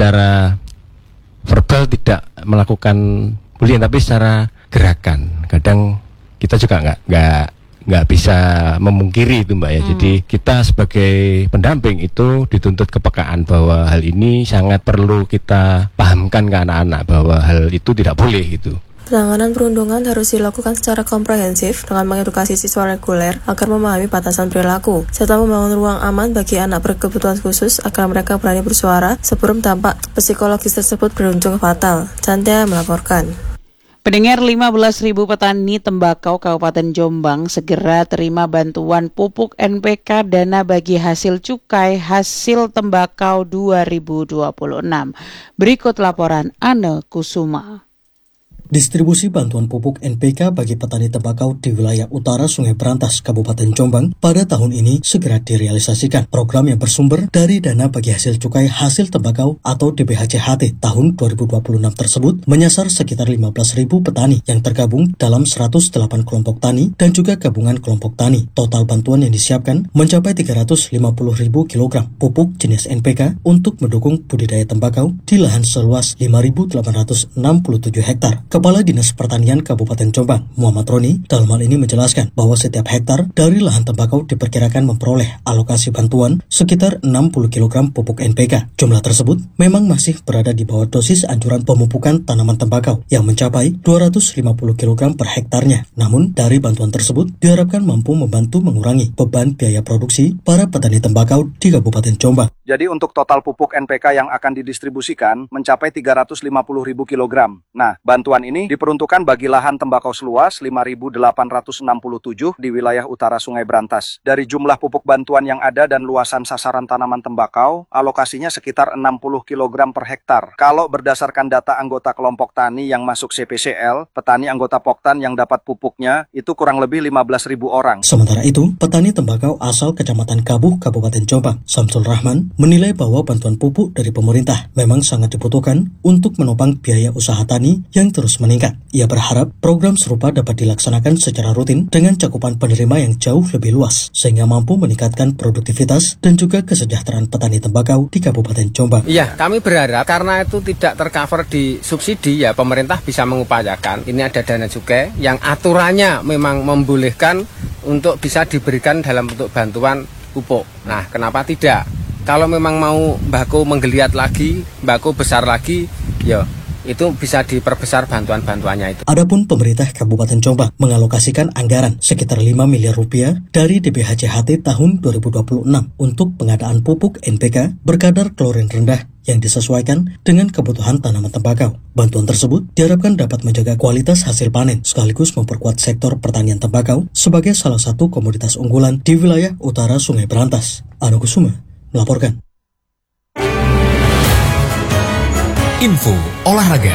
secara verbal tidak melakukan bullying, tapi secara gerakan. Kadang kita juga nggak bisa memungkiri itu, Mbak ya. Jadi kita sebagai pendamping itu dituntut kepekaan bahwa hal ini sangat perlu kita pahamkan ke anak-anak bahwa hal itu tidak boleh gitu. Penanganan perundungan harus dilakukan secara komprehensif dengan mengedukasi siswa reguler agar memahami batasan perilaku, serta membangun ruang aman bagi anak berkebutuhan khusus agar mereka berani bersuara sebelum dampak psikologis tersebut berujung fatal. Chandra melaporkan. Pendengar, 15.000 petani tembakau Kabupaten Jombang segera terima bantuan pupuk NPK dana bagi hasil cukai hasil tembakau 2026. Berikut laporan Anne Kusuma. Distribusi bantuan pupuk NPK bagi petani tembakau di wilayah utara Sungai Berantas, Kabupaten Jombang pada tahun ini segera direalisasikan. Program yang bersumber dari dana bagi hasil cukai hasil tembakau atau DBHCHT tahun 2026 tersebut menyasar sekitar 15.000 petani yang tergabung dalam 108 kelompok tani dan juga gabungan kelompok tani. Total bantuan yang disiapkan mencapai 350.000 kg pupuk jenis NPK untuk mendukung budidaya tembakau di lahan seluas 5.867 hektar. Kepala Dinas Pertanian Kabupaten Jombang, Muhammad Roni, dalam hal ini menjelaskan bahwa setiap hektar dari lahan tembakau diperkirakan memperoleh alokasi bantuan sekitar 60 kg pupuk NPK. Jumlah tersebut memang masih berada di bawah dosis anjuran pemupukan tanaman tembakau yang mencapai 250 kg per hektarnya. Namun, dari bantuan tersebut diharapkan mampu membantu mengurangi beban biaya produksi para petani tembakau di Kabupaten Jombang. Jadi untuk total pupuk NPK yang akan didistribusikan mencapai 350.000 kg. Nah, bantuan ini diperuntukkan bagi lahan tembakau seluas 5.867 di wilayah utara Sungai Berantas. Dari jumlah pupuk bantuan yang ada dan luasan sasaran tanaman tembakau, alokasinya sekitar 60 kg per hektar. Kalau berdasarkan data anggota kelompok tani yang masuk CPCL, petani anggota Poktan yang dapat pupuknya itu kurang lebih 15.000 orang. Sementara itu, petani tembakau asal Kecamatan Kabuh, Kabupaten Jombang, Samsul Rahman, menilai bahwa bantuan pupuk dari pemerintah memang sangat dibutuhkan untuk menopang biaya usaha tani yang terus meningkat. Ia berharap program serupa dapat dilaksanakan secara rutin dengan cakupan penerima yang jauh lebih luas, sehingga mampu meningkatkan produktivitas dan juga kesejahteraan petani tembakau di Kabupaten Jombang. Iya, kami berharap karena itu tidak tercover di subsidi, ya pemerintah bisa mengupayakan. Ini ada dana cukai yang aturannya memang membolehkan untuk bisa diberikan dalam bentuk bantuan pupuk. Nah, kenapa tidak? Kalau memang mau mbako menggeliat lagi, mbako besar lagi, ya itu bisa diperbesar bantuan-bantuannya itu. Adapun pemerintah Kabupaten Jombang mengalokasikan anggaran sekitar 5 miliar rupiah dari DBHCHT tahun 2026 untuk pengadaan pupuk NPK berkadar klorin rendah yang disesuaikan dengan kebutuhan tanaman tembakau. Bantuan tersebut diharapkan dapat menjaga kualitas hasil panen sekaligus memperkuat sektor pertanian tembakau sebagai salah satu komoditas unggulan di wilayah utara Sungai Berantas. Anne Kusuma melaporkan. Info olahraga.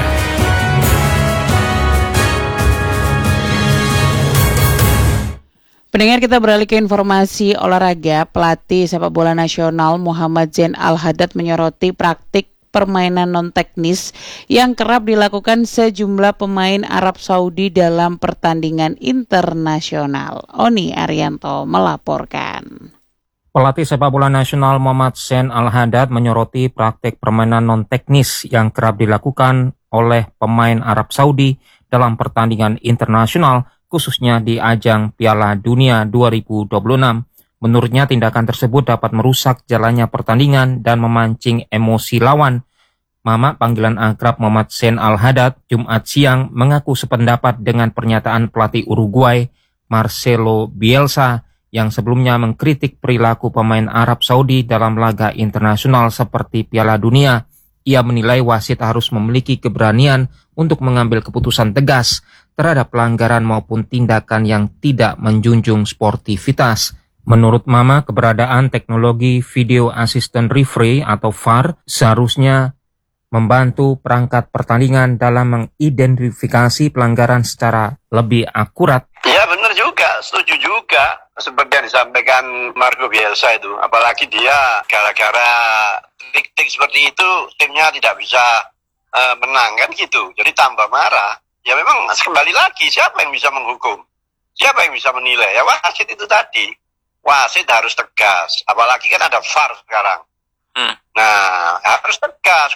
Pendengar, kita beralih ke informasi olahraga. Pelatih sepak bola nasional Muhammad Zain Al-Haddad menyoroti praktik permainan non-teknis yang kerap dilakukan sejumlah pemain Arab Saudi dalam pertandingan internasional. Oni Arianto melaporkan. Pelatih sepak bola nasional Muhammad Zain Al-Haddad menyoroti praktik permainan non-teknis yang kerap dilakukan oleh pemain Arab Saudi dalam pertandingan internasional, khususnya di ajang Piala Dunia 2026. Menurutnya tindakan tersebut dapat merusak jalannya pertandingan dan memancing emosi lawan. Mama panggilan akrab Muhammad Zain Al-Haddad Jumat siang mengaku sependapat dengan pernyataan pelatih Uruguay Marcelo Bielsa yang sebelumnya mengkritik perilaku pemain Arab Saudi dalam laga internasional seperti Piala Dunia. Ia menilai wasit harus memiliki keberanian untuk mengambil keputusan tegas terhadap pelanggaran maupun tindakan yang tidak menjunjung sportivitas. Menurut Mama, keberadaan teknologi Video Assistant Referee atau VAR seharusnya membantu perangkat pertandingan dalam mengidentifikasi pelanggaran secara lebih akurat. Ya benar juga, setuju juga. Seperti yang disampaikan Marco Bielsa itu. Apalagi dia gara-gara trik-trik seperti itu timnya tidak bisa menang kan gitu. Jadi tambah marah. Ya memang kembali lagi siapa yang bisa menghukum? Siapa yang bisa menilai? Ya wasit itu tadi. Wasit harus tegas. Apalagi kan ada VAR sekarang. Nah harus tegas.